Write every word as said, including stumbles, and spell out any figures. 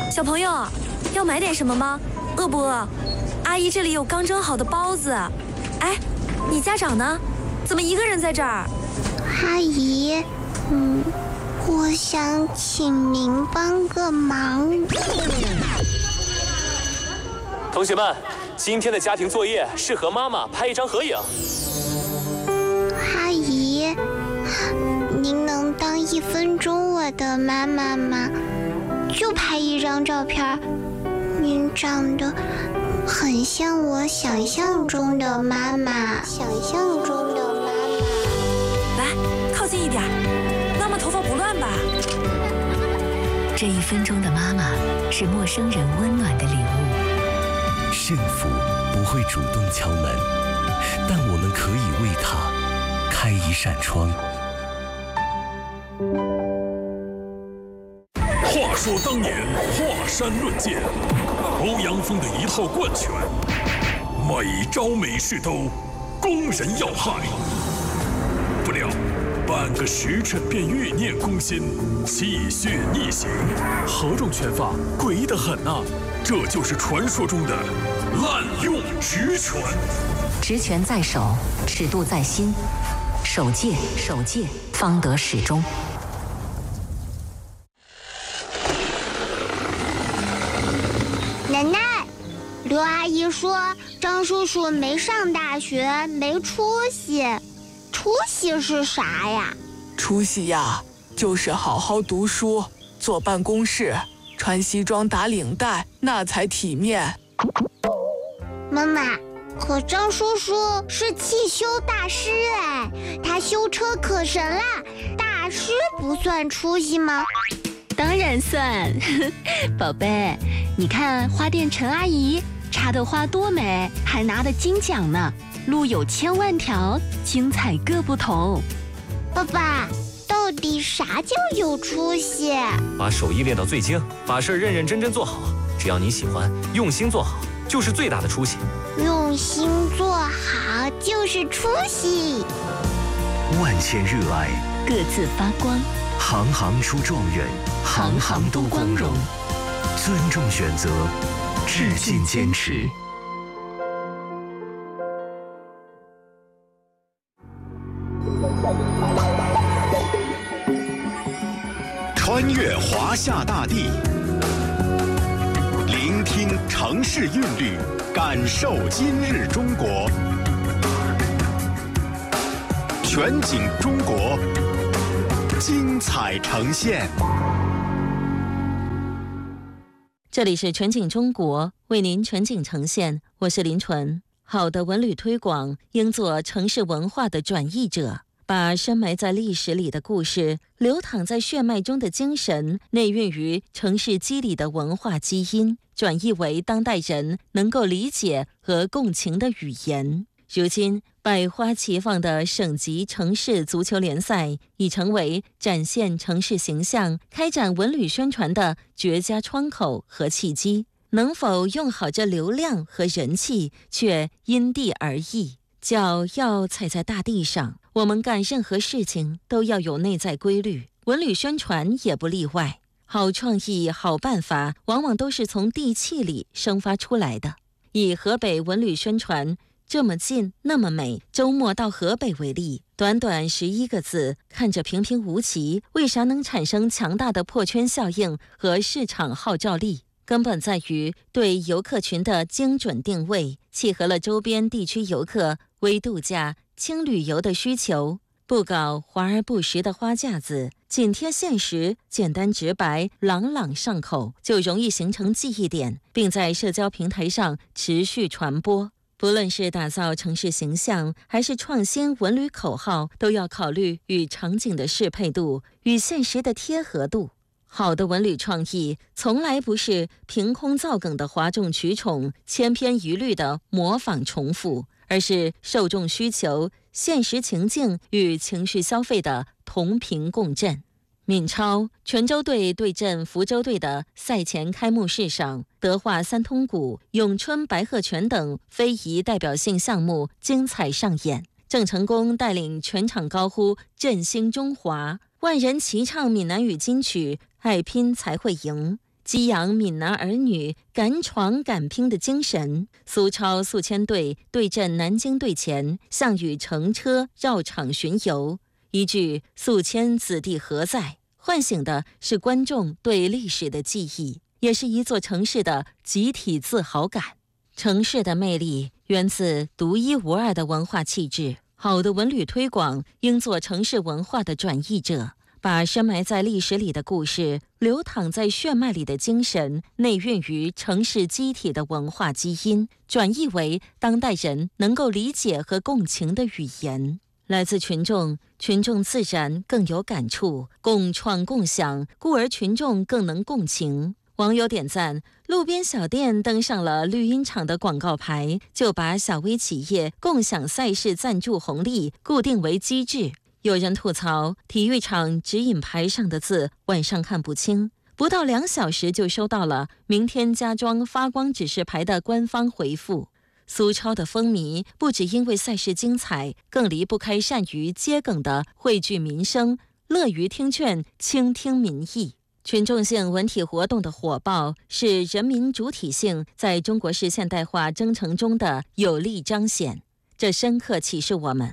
小朋友，要买点什么吗？饿不饿？阿姨这里有刚蒸好的包子。哎，你家长呢？怎么一个人在这儿？ 阿姨，嗯，我想请您帮个忙。 同学们，今天的家庭作业是和妈妈拍一张合影。 阿姨，您能当一分钟我的妈妈吗？就拍一张照片，您长得很像我想象中的妈妈。想象中的妈妈。 来，靠近一点，妈妈头发不乱吧？ 这一分钟的妈妈是陌生人温暖的礼物。 幸福不会主动敲门，但我们可以为它开一扇窗。 话说当年华山论剑，欧阳锋的一套贯拳，每招每式都攻人要害。不料半个时辰便欲念攻心，气血逆行。何种拳法诡异得很啊！这就是传说中的滥用直拳。 直拳在手，尺度在心，守戒守戒，方得始终。 奶奶，刘阿姨说张叔叔没上大学，没出息。出息是啥呀？ 出息呀，就是好好读书，坐办公室，穿西装打领带，那才体面。 妈妈，可张叔叔是汽修大师哎，他修车可神了，大师不算出息吗？ 当然算。宝贝，你看花店陈阿姨插的花多美，还拿了金奖呢。路有千万条，精彩各不同。 爸爸，到底啥叫有出息？ 把手艺练到最精，把事认认真真做好，只要你喜欢，用心做好，就是最大的出息。 用心做好就是出息。 万千热爱， 各自发光。 行行出状元，行行都光荣。尊重选择，致敬坚持。 穿越华夏大地，聆听城市韵律，感受今日中国。全景中国，精彩呈现。 这里是全景中国，为您全景呈现，我是林纯。好的文旅推广应做城市文化的转译者，把深埋在历史里的故事，流淌在血脉中的精神，内蕴于城市肌理的文化基因，转译为当代人能够理解和共情的语言。如今，百花齐放的省级城市足球联赛已成为展现城市形象、开展文旅宣传的绝佳窗口和契机。能否用好这流量和人气，却因地而异。脚要踩在大地上，我们干任何事情都要有内在规律，文旅宣传也不例外。好创意、好办法，往往都是从地气里生发出来的。以河北文旅宣传这么近那么美，周末到河北为例，短短十一个字，看着平平无奇，为啥能产生强大的破圈效应和市场号召力？根本在于对游客群的精准定位，契合了周边地区游客微度假、轻旅游的需求。不搞华而不实的花架子，紧贴现实，简单直白，朗朗上口，就容易形成记忆点，并在社交平台上持续传播。不论是打造城市形象，还是创新文旅口号，都要考虑与场景的适配度，与现实的贴合度。好的文旅创意从来不是凭空造梗的哗众取宠、千篇一律的模仿重复，而是受众需求、现实情境与情绪消费的同频共振。闽超泉州队对阵福州队的赛前开幕式上，德化三通鼓、咏春白鹤拳等非遗代表性项目精彩上演。郑成功带领全场高呼振兴中华，万人齐唱闽南语金曲爱拼才会赢。 激扬闽南儿女敢闯敢拼的精神。苏超宿迁队对阵南京队前，项羽乘车绕场巡游，一句宿迁子弟何在，唤醒的是观众对历史的记忆，也是一座城市的集体自豪感。城市的魅力源自独一无二的文化气质。好的文旅推广应做城市文化的转译者，把深埋在历史里的故事、流淌在血脉里的精神、内蕴于城市机体的文化基因，转译为当代人能够理解和共情的语言。来自群众，群众自然更有感触，共创共享，故而群众更能共情。网友点赞，路边小店登上了绿茵场的广告牌，就把小微企业共享赛事赞助红利固定为机制。有人吐槽，体育场指引牌上的字晚上看不清，不到两小时就收到了明天加装发光指示牌的官方回复。苏超的风靡不只因为赛事精彩，更离不开善于接梗的汇聚民生，乐于听劝，倾听民意。群众性文体活动的火爆，是人民主体性在中国式现代化征程中的有力彰显。这深刻启示我们，